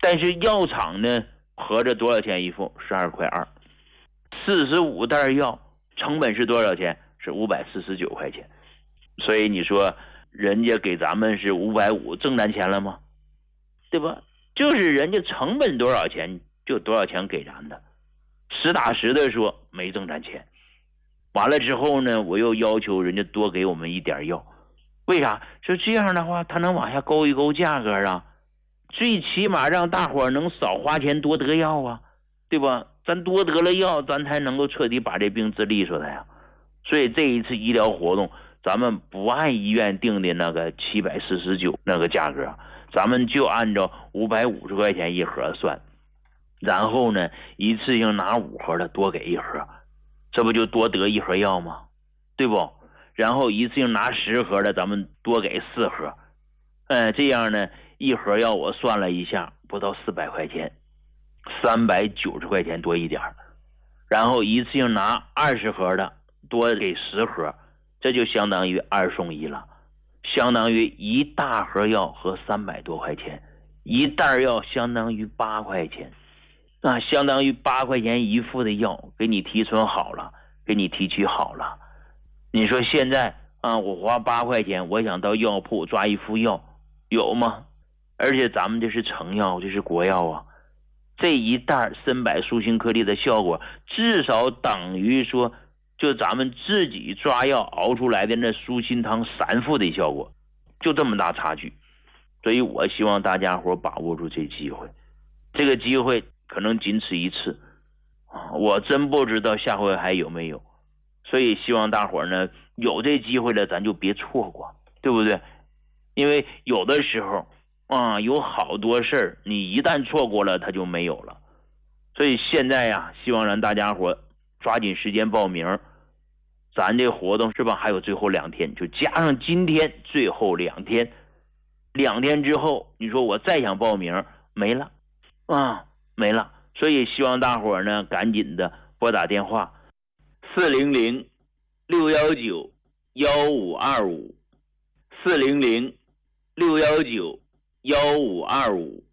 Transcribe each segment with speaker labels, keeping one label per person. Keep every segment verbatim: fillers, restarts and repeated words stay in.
Speaker 1: 但是药厂呢合着多少钱一副？十二块二，四十五袋药成本是多少钱？是五百四十九块钱。所以你说人家给咱们是五百五挣咱钱了吗？对吧？就是人家成本多少钱就多少钱给咱的，实打实的说没挣咱钱。完了之后呢，我又要求人家多给我们一点药，为啥？说这样的话他能往下勾一勾价格啊，最起码让大伙能少花钱多得药啊，对吧？咱多得了药，咱才能够彻底把这病治利索的呀。所以这一次医疗活动咱们不按医院定的那个七百四十九那个价格，咱们就按照五百五十块钱一盒算，然后呢一次性拿五盒的多给一盒，这不就多得一盒药吗？对不？然后一次性拿十盒的咱们多给四盒，呃，这样呢一盒药我算了一下不到四百块钱，三百九十块钱多一点，然后一次性拿二十盒的多给十盒，这就相当于二送一了，相当于一大盒药和三百多块钱，一袋药相当于八块钱，那相当于八块钱一副的药给你提纯好了，给你提取好了。你说现在啊，我花八块钱我想到药铺抓一副药有吗？而且咱们这是成药，这是国药啊，这一袋参柏舒心颗粒的效果至少等于说就咱们自己抓药熬出来的那舒心汤三副的效果，就这么大差距。所以我希望大家伙把握住这机会，这个机会可能仅此一次，我真不知道下回还有没有。所以希望大伙呢有这机会了咱就别错过，对不对？因为有的时候啊，有好多事儿你一旦错过了它就没有了。所以现在呀，希望让大家伙抓紧时间报名，咱这活动是吧？还有最后两天，就加上今天最后两天，两天之后你说我再想报名没了啊，没了。所以希望大伙呢赶紧的拨打电话四零零六一九一五二五，四零零六一九一五二五。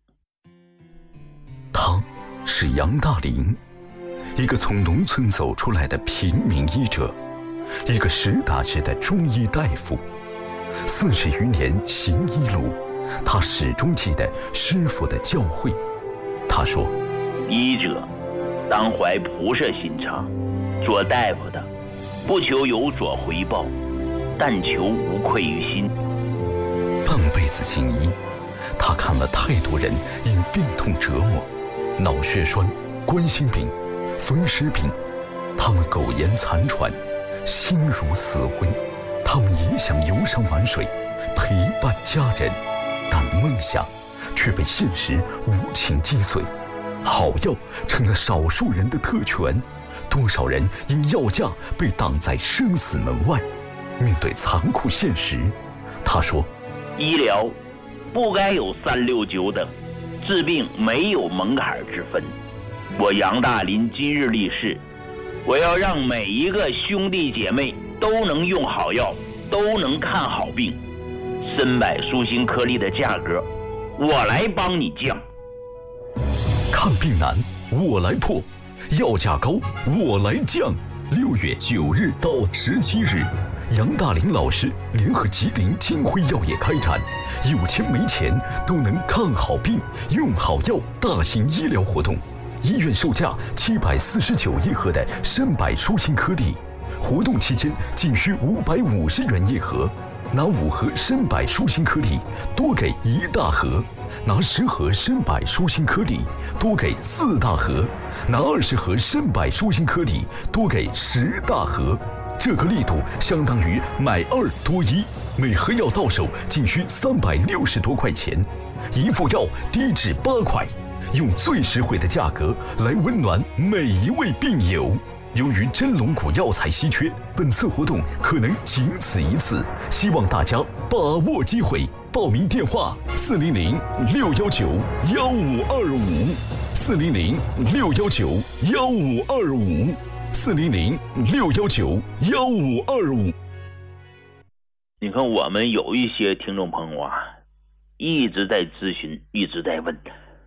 Speaker 2: 他是杨大林，一个从农村走出来的平民医者，一个实打实的中医大夫。四十余年行医路，他始终记得师傅的教诲。他说：
Speaker 1: 医者当怀菩萨心肠，做大夫的不求有所回报，但求无愧于心。
Speaker 2: 半辈子行医，他看了太多人因病痛折磨，脑血栓、冠心病、风湿病，他们苟延残喘，心如死灰。他们也想游山玩水，陪伴家人，但梦想却被现实无情击碎。好药成了少数人的特权，多少人因药价被挡在生死门外。面对残酷现实，他说：
Speaker 1: 医疗不该有三六九等，治病没有门槛之分。我杨大林今日立誓，我要让每一个兄弟姐妹都能用好药，都能看好病。参柏舒心颗粒的价格我来帮你降。
Speaker 2: 看病难我来破，药价高我来降。六月九日到十七日，杨大林老师联合吉林金辉药业开展有钱没钱都能看好病用好药大型医疗活动。医院售价七百四十九一盒的参柏舒心颗粒，活动期间仅需五百五十元一盒，拿五盒参柏舒心颗粒多给一大盒，拿十盒参柏舒心颗粒多给四大盒，拿二十盒参柏舒心颗粒多给十大盒。这个力度相当于买二多一，每盒药到手仅需三百六十多块钱，一副药低至八块，用最实惠的价格来温暖每一位病友。由于真龙骨药材稀缺，本次活动可能仅此一次，希望大家把握机会。报名电话：四零零六幺九幺五二五，四零零六幺九幺五二五，四零零六幺九幺五二五。
Speaker 1: 你看，我们有一些听众朋友啊，一直在咨询，一直在问，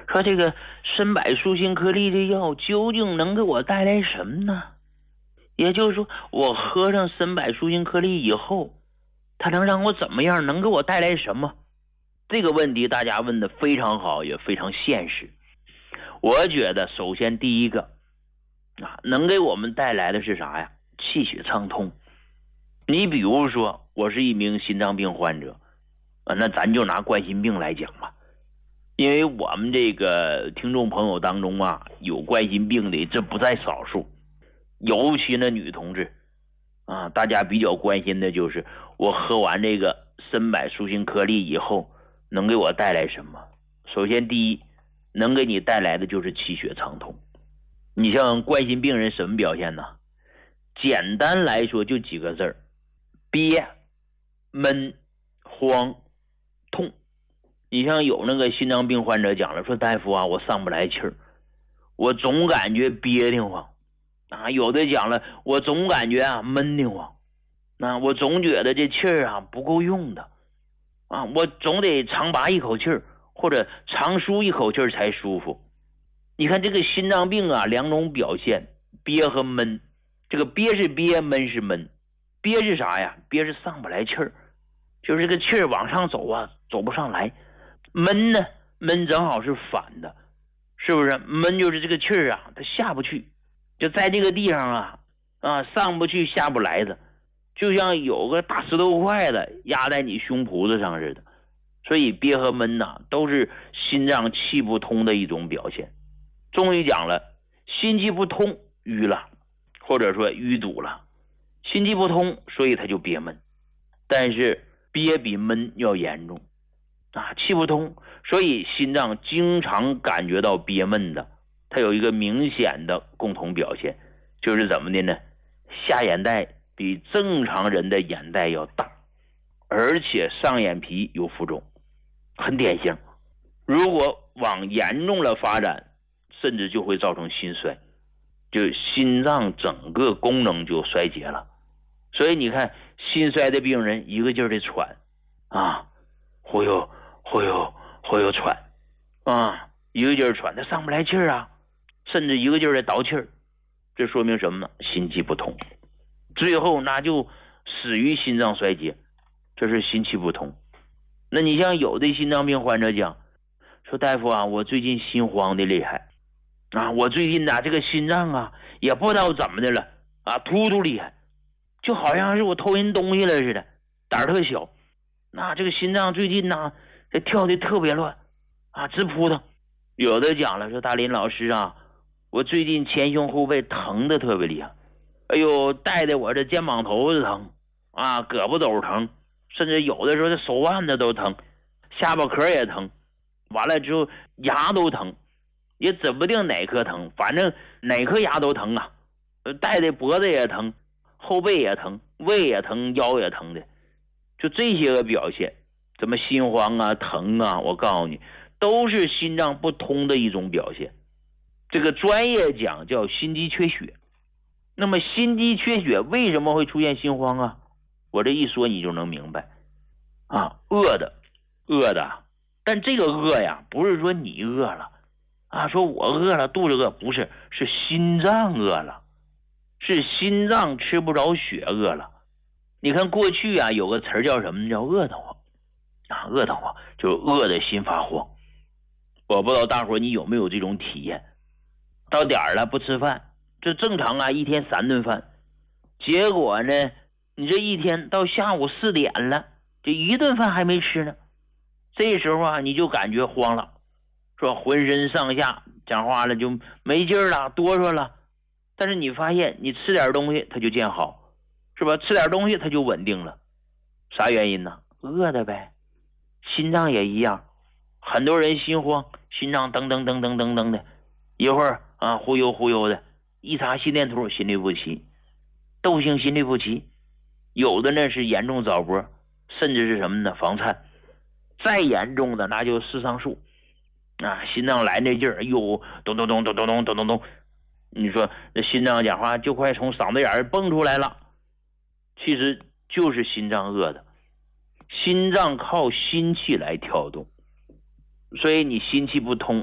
Speaker 1: 说这个参柏舒心颗粒的药究竟能给我带来什么呢？也就是说，我喝上参柏舒心颗粒以后，它能让我怎么样？能给我带来什么？这个问题大家问的非常好，也非常现实。我觉得首先第一个啊，能给我们带来的是啥呀？气血畅通。你比如说，我是一名心脏病患者啊，那咱就拿冠心病来讲吧。因为我们这个听众朋友当中啊，有冠心病的这不在少数，尤其那女同志啊，大家比较关心的就是我喝完这个参柏舒心颗粒以后能给我带来什么。首先第一，能给你带来的就是气血畅通。你像冠心病人什么表现呢？简单来说就几个字儿：憋、闷、慌、痛。你像有那个心脏病患者讲了，说大夫啊，我上不来气儿，我总感觉憋得慌啊。有的讲了，我总感觉啊闷得慌啊，我总觉得这气儿啊不够用的啊，我总得长拔一口气儿或者长舒一口气儿才舒服。你看这个心脏病啊，两种表现，憋和闷。这个憋是憋，闷是闷。憋是啥呀？憋是上不来气儿，就是这个气儿往上走啊，走不上来。闷呢，闷正好是反的，是不是？闷就是这个气儿啊，它下不去，就在这个地方啊啊，上不去下不来的，就像有个大石头块子压在你胸脯子上似的。所以憋和闷呐、啊，都是心脏气不通的一种表现。中医讲了，心气不通淤了，或者说淤堵了，心气不通，所以它就憋闷。但是憋比闷要严重啊，气不通，所以心脏经常感觉到憋闷的，它有一个明显的共同表现，就是怎么的呢？下眼袋比正常人的眼袋要大，而且上眼皮有浮肿，很典型。如果往严重了发展，甚至就会造成心衰，就心脏整个功能就衰竭了。所以你看，心衰的病人一个劲儿的喘啊，忽悠忽悠忽悠喘啊，一个劲儿喘，他上不来气儿啊，甚至一个劲儿的倒气儿，这说明什么呢？心气不通，最后那就死于心脏衰竭，这是心气不通。那你像有的心脏病患者讲说，大夫啊，我最近心慌的厉害啊，我最近呐、啊、这个心脏啊也不知道怎么的了啊，突突厉害，就好像是我偷人东西了似的，胆儿特小。那这个心脏最近呢，这跳的特别乱啊，直扑腾。有的讲了说，大林老师啊，我最近前胸后背疼的特别厉害，哎呦，带的我这肩膀头子疼啊，胳膊肘疼，甚至有的时候这手腕子都疼，下巴壳也疼，完了之后牙都疼，也指不定哪颗疼，反正哪颗牙都疼啊，带的脖子也疼，后背也疼，胃也疼，腰也疼的。就这些个表现，怎么心慌啊、疼啊，我告诉你，都是心脏不通的一种表现。这个专业讲叫心肌缺血。那么心肌缺血为什么会出现心慌啊？我这一说你就能明白啊，饿的饿的，但这个饿呀，不是说你饿了啊，说我饿了肚子饿，不是，是心脏饿了，是心脏吃不着血饿了。你看过去啊，有个词叫什么？叫饿得慌啊，饿得慌就是饿的心发慌。我不知道大伙你有没有这种体验？到点儿了不吃饭，这正常啊，一天三顿饭，结果呢，你这一天到下午四点了，这一顿饭还没吃呢。这时候啊，你就感觉慌了，说浑身上下讲话了就没劲儿了，哆嗦了。但是你发现你吃点东西它就见好，是吧？吃点东西它就稳定了，啥原因呢？饿的呗。心脏也一样，很多人心慌，心脏噔噔噔噔噔噔的，一会儿啊忽悠忽悠的，一查心电图心律不齐，窦性心律不齐，有的呢是严重早搏，甚至是什么呢？房颤。再严重的那就肾上素啊，心脏来那劲儿，哎呦，咚咚咚咚咚咚咚咚咚，你说这心脏讲话就快从嗓子眼儿蹦出来了，其实就是心脏饿的。心脏靠心气来跳动，所以你心气不通，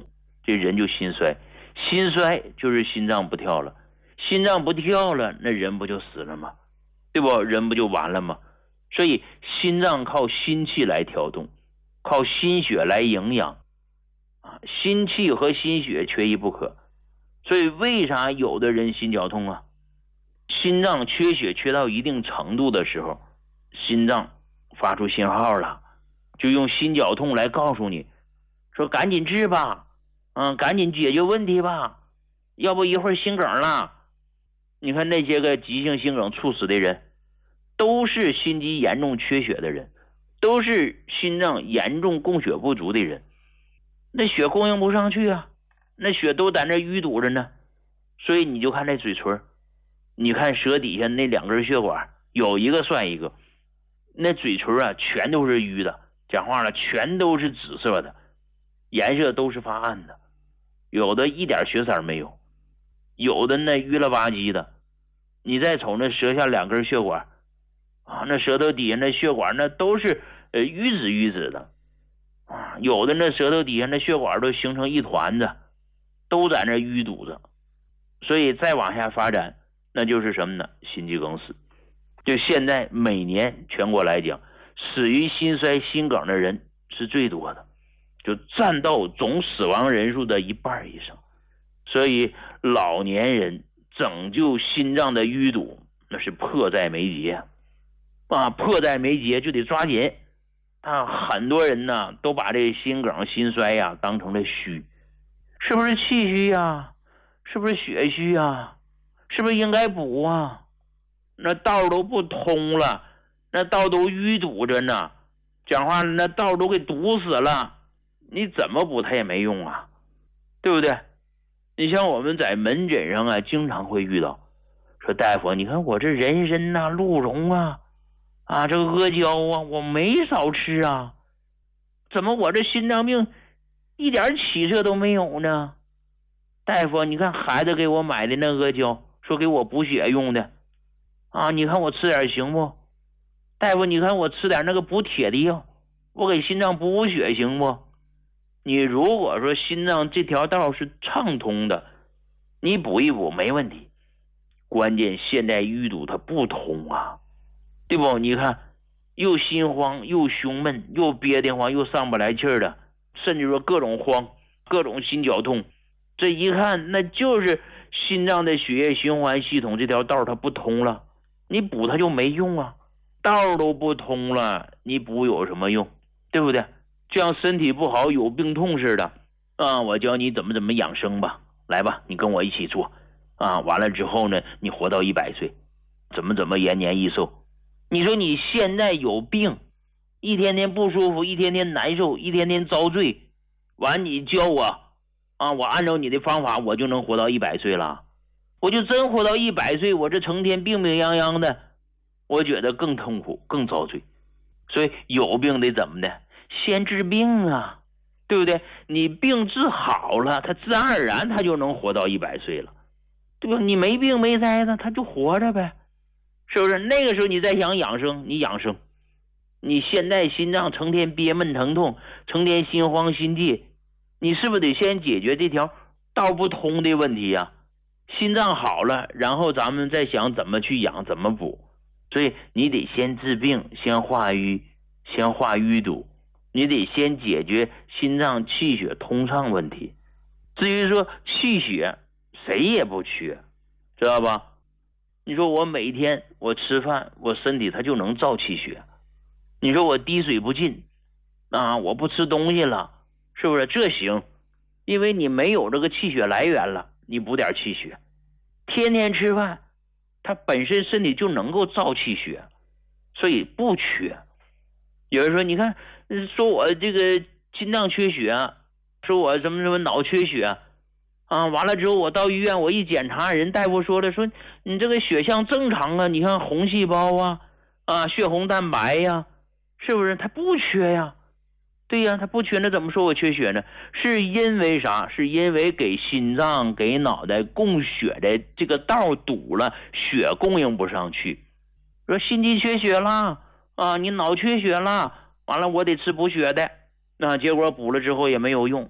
Speaker 1: 这人就心衰，心衰就是心脏不跳了，心脏不跳了，那人不就死了吗？对不？人不就完了吗？所以心脏靠心气来调动，靠心血来营养啊，心气和心血缺一不可。所以为啥有的人心绞痛啊？心脏缺血缺到一定程度的时候，心脏发出信号了，就用心绞痛来告诉你说赶紧治吧，嗯，赶紧解决问题吧，要不一会儿心梗了。你看那些个急性心梗猝死的人，都是心肌严重缺血的人，都是心脏严重供血不足的人，那血供应不上去啊，那血都在那淤堵着呢。所以你就看那嘴唇，你看舌底下那两根血管，有一个算一个，那嘴唇啊全都是淤的，讲话了全都是紫色的，颜色都是发暗的，有的一点血色没有，有的那淤了吧唧的。你再瞅那舌下两根血管啊，那舌头底下那血管那都是呃淤紫淤紫的啊，有的那舌头底下那血管都形成一团子，都在那淤堵着。所以再往下发展，那就是什么呢？心肌梗死。就现在每年全国来讲，死于心衰心梗的人是最多的，就占到总死亡人数的一半以上。所以老年人拯救心脏的淤堵，那是迫在眉睫啊，迫在眉睫就得抓紧啊！很多人呢都把这心梗心衰呀、啊、当成了虚，是不是气虚呀？是不是血虚啊？是不是应该补啊？那道都不通了，那道都淤堵着呢，讲话那道都给堵死了，你怎么补它也没用啊，对不对？你像我们在门诊上啊，经常会遇到，说大夫，你看我这人参啊、鹿茸啊、啊这个阿胶啊，我没少吃啊，怎么我这心脏病一点起色都没有呢？大夫，你看孩子给我买的那阿胶，说给我补血用的啊，你看我吃点行不？大夫，你看我吃点那个补铁的药，我给心脏补补血行不？你如果说心脏这条道是畅通的，你补一补没问题。关键现在淤堵它不通啊，对不？你看又心慌又胸闷又憋得慌又上不来气儿的，甚至说各种慌各种心绞痛，这一看那就是心脏的血液循环系统这条道它不通了，你补它就没用啊，道都不通了，你补有什么用？对不对？就像身体不好有病痛似的啊，我教你怎么怎么养生吧，来吧，你跟我一起做啊，完了之后呢，你活到一百岁，怎么怎么延年益寿。你说你现在有病，一天天不舒服，一天天难受，一天天遭罪，完你教我啊，我按照你的方法，我就能活到一百岁了，我就真活到一百岁，我这成天病病殃殃的，我觉得更痛苦更遭罪。所以有病得怎么的？先治病啊，对不对？你病治好了，他自然而然他就能活到一百岁了，对吧？你没病没灾的，他就活着呗，是不是？那个时候你再想养生，你养生，你现在心脏成天憋闷疼痛，成天心慌心悸，你是不是得先解决这条道不通的问题啊？心脏好了，然后咱们再想怎么去养，怎么补。所以你得先治病，先化瘀，先化淤堵，你得先解决心脏气血通畅问题。至于说气血谁也不缺，知道吧？你说我每天我吃饭，我身体它就能造气血，你说我滴水不进啊，我不吃东西了，是不是？这行，因为你没有这个气血来源了，你补点气血，天天吃饭，它本身身体就能够造气血，所以不缺。有人说你看说我这个心脏缺血，说我什么什么脑缺血啊，完了之后我到医院我一检查，人大夫说了，说你这个血象正常啊，你看红细胞啊啊血红蛋白呀，是不是？它不缺呀，对呀，它不缺，那怎么说我缺血呢？是因为啥？是因为给心脏给脑袋供血的这个道堵了，血供应不上去。说心肌缺血了啊，你脑缺血了，完了我得吃补血的，那结果补了之后也没有用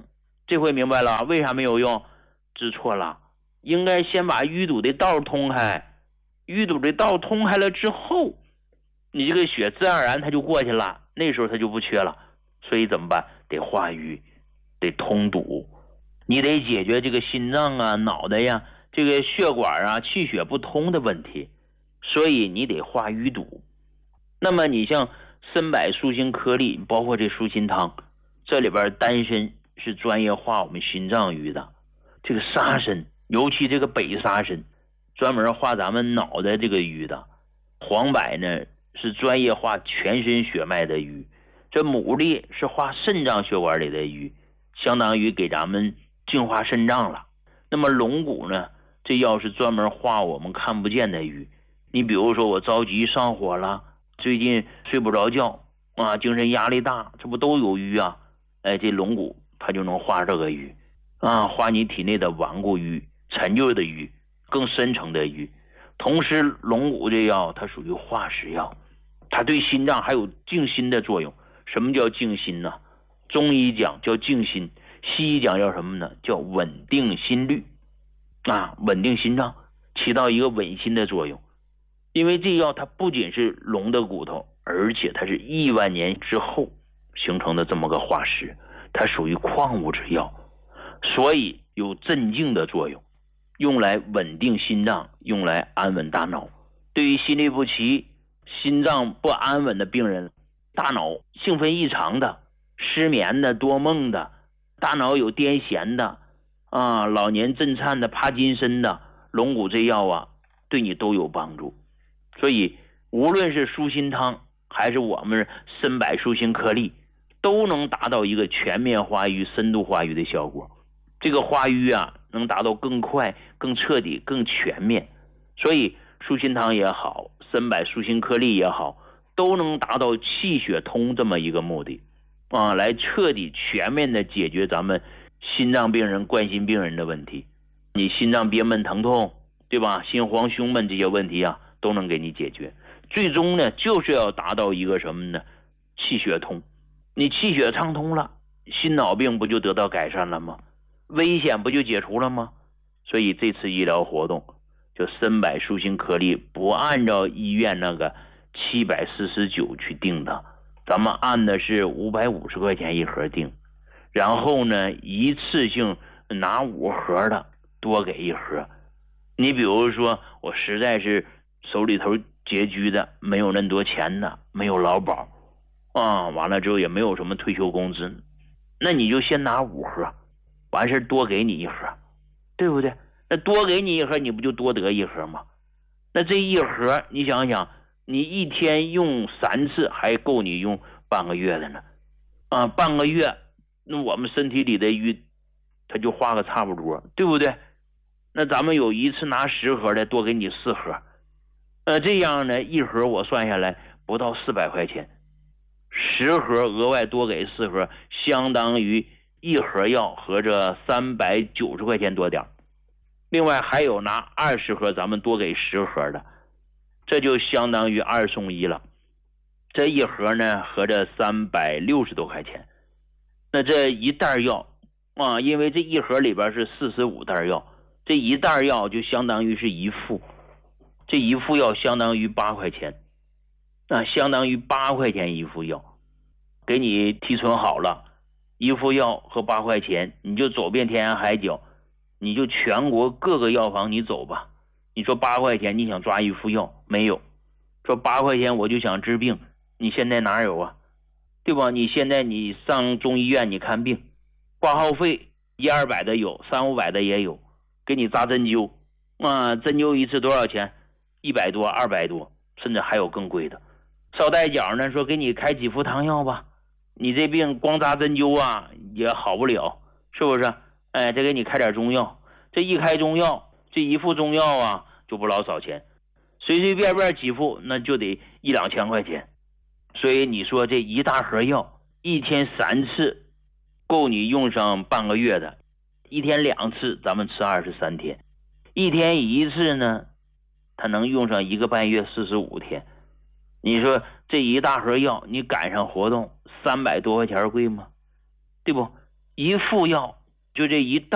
Speaker 1: 这回明白了为啥没有用？知错了，应该先把淤堵的道通开，淤堵的道通开了之后，你这个血自然而然它就过去了，那时候它就不缺了。所以怎么办？得化瘀，得通堵，你得解决这个心脏啊、脑袋呀、这个血管啊气血不通的问题，所以你得化淤堵。那么你像参柏舒心颗粒，包括这舒心汤，这里边丹参是专业化我们心脏瘀的，这个沙参，尤其这个北沙参专门化咱们脑袋这个瘀的，黄柏呢是专业化全身血脉的瘀，这牡蛎是化肾脏血管里的瘀，相当于给咱们净化肾脏了。那么龙骨呢，这药是专门化我们看不见的瘀，你比如说我着急上火了，最近睡不着觉啊，精神压力大，这不都有瘀啊？哎，这龙骨它就能化这个瘀啊，化你体内的顽固瘀、陈旧的瘀、更深层的瘀。同时龙骨这药它属于化食药，它对心脏还有静心的作用。什么叫静心呢？中医讲叫静心，西医讲叫什么呢？叫稳定心率啊，稳定心脏，起到一个稳心的作用。因为这药它不仅是龙的骨头，而且它是亿万年之后形成的这么个化石，它属于矿物质药，所以有镇静的作用，用来稳定心脏，用来安稳大脑。对于心律不齐、心脏不安稳的病人，大脑兴奋异常的、失眠的、多梦的、大脑有癫痫的啊、老年震颤的、帕金森的，龙骨这药啊对你都有帮助。所以无论是舒心汤还是我们参柏舒心颗粒，都能达到一个全面化瘀、深度化瘀的效果。这个化瘀啊能达到更快、更彻底、更全面。所以舒心汤也好，参柏舒心颗粒也好，都能达到气血通这么一个目的啊，来彻底全面的解决咱们心脏病人、冠心病人的问题。你心脏憋闷疼痛，对吧？心慌胸闷这些问题啊都能给你解决。最终呢就是要达到一个什么呢？气血通。你气血畅通了，心脑病不就得到改善了吗？危险不就解除了吗？所以这次医疗活动就参柏舒心颗粒不按照医院那个七百四十九去定的，咱们按的是五百五十块钱一盒定，然后呢一次性拿五盒的多给一盒。你比如说我实在是手里头拮据的，没有那么多钱的，没有劳保啊，完了之后也没有什么退休工资，那你就先拿五盒，完事多给你一盒，对不对？那多给你一盒，你不就多得一盒吗？那这一盒你想想，你一天用三次还够你用半个月的呢啊，半个月那我们身体里的瘀它就化个差不多，对不对？那咱们有一次拿十盒的，多给你四盒，呃，这样呢一盒我算下来不到四百块钱，十盒额外多给四盒，相当于一盒药合着三百九十块钱多点。另外还有拿二十盒咱们多给十盒的，这就相当于二送一了。这一盒呢合着三百六十多块钱。那这一袋药啊，因为这一盒里边是四十五袋药，这一袋药就相当于是一副，这一副药相当于八块钱，那相当于八块钱一副药，给你提存好了，一副药和八块钱，你就走遍天涯海角，你就全国各个药房你走吧。你说八块钱你想抓一副药没有？说八块钱我就想治病，你现在哪有啊？对吧？你现在你上中医院你看病，挂号费一二百的有，三五百的也有，给你扎针灸啊，针灸一次多少钱？一百多、二百多，甚至还有更贵的。捎带脚呢，说给你开几副汤药吧，你这病光扎针灸啊也好不了，是不是？哎，再给你开点中药，这一开中药，这一副中药啊就不老少钱，随随便便几副那就得一两千块钱。所以你说这一大盒药一天三次够你用上半个月的，一天两次咱们吃二十三天，一天一次呢它能用上一个半月四十五天。你说这一大盒药你赶上活动三百多块钱贵吗？对不？一副药就这一袋